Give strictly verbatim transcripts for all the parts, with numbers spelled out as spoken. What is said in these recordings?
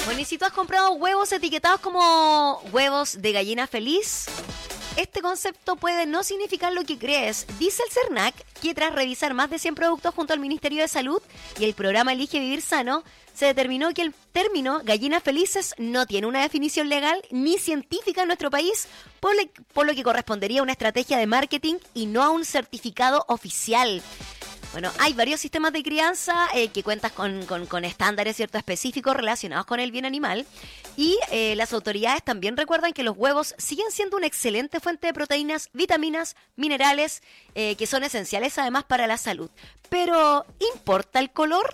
Bueno, y si tú has comprado huevos etiquetados como huevos de gallina feliz, este concepto puede no significar lo que crees. Dice el CERNAC que tras revisar más de cien productos junto al Ministerio de Salud y el programa Elige Vivir Sano, se determinó que el término gallinas felices no tiene una definición legal ni científica en nuestro país, por, le, por lo que correspondería a una estrategia de marketing y no a un certificado oficial. Bueno, hay varios sistemas de crianza eh, que cuentan con, con, con estándares cierto específicos relacionados con el bien animal y eh, las autoridades también recuerdan que los huevos siguen siendo una excelente fuente de proteínas, vitaminas, minerales eh, que son esenciales además para la salud. Pero, ¿importa el color?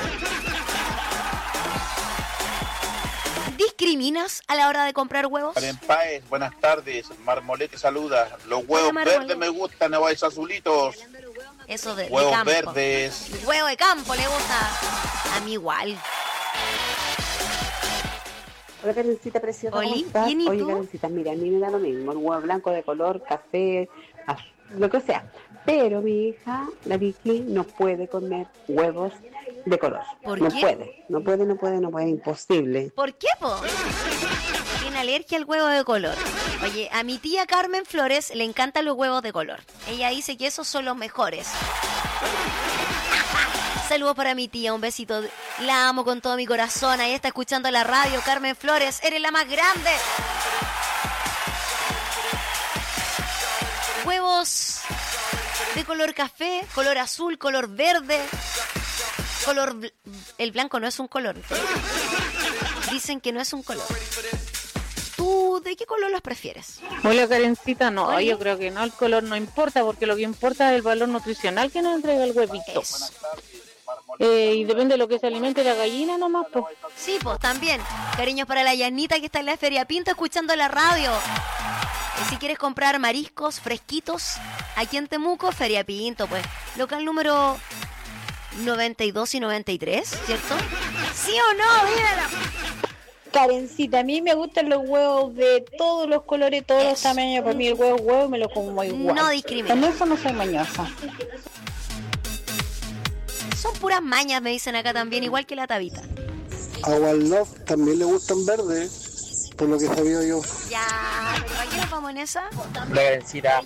¿Discriminas a la hora de comprar huevos? Karen Páez, buenas tardes. Marmolete saluda. Los huevos verdes me gustan, no vais azulitos. Eso de, huevos de campo. verdes. El huevo de campo le gusta. A mí igual. Hola, Karencita preciosa, ¿cómo Oli, estás? ¿bien y Oye, tú? Karencita, mira, a mí me da lo mismo, el huevo blanco de color, café, azul, lo que sea. Pero mi hija, la Vicky, no puede comer huevos de color. ¿Por no qué? puede, no puede, no puede, no puede, imposible. ¿Por qué, po? Tiene alergia al huevo de color. Oye, a mi tía Carmen Flores le encantan los huevos de color. Ella dice que esos son los mejores. Saludos para mi tía, un besito. La amo con todo mi corazón. Ahí está escuchando la radio. Carmen Flores, eres la más grande. Huevos de color café, color azul, color verde. Color... bl- El blanco no es un color. Dicen que no es un color. ¿Tú de qué color los prefieres? Hola, Karencita, no, Hola. yo creo que no, el color no importa, porque lo que importa es el valor nutricional que nos entrega el huevito. Eso. Eh, y depende de lo que se alimente la gallina nomás, pues. Sí, pues también. Cariños para la Yanita que está en la Feria Pinto escuchando la radio. Y si quieres comprar mariscos fresquitos aquí en Temuco, Feria Pinto, pues. Local número noventa y dos y noventa y tres, ¿cierto? ¿Sí o no? Dímelo. Karencita, a mí me gustan los huevos de todos los colores, todos los Eso. tamaños. Para mí el huevo es huevo y me lo como igual. No discrimina. Con eso no soy mañosa. Son puras mañas, me dicen acá también, igual que la Tabita. A One Love también le gustan verdes, por lo que sabía yo. Ya, pero ¿para qué nos vamos en esa? La Karencita,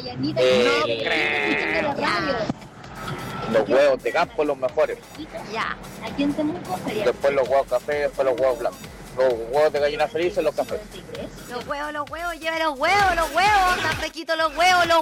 eh, Ya, los huevos de campo los mejores. ya. Después los huevos café, después los huevos blancos. Los huevos de gallina felices, los cafés. Los huevos, los huevos, lleva los huevos, los huevos, están fresquitos los huevos, los